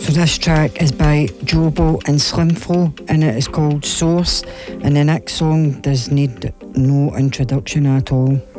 So this track is by Jobo and Slimflow, and it is called Source, and the next song does need no introduction at all.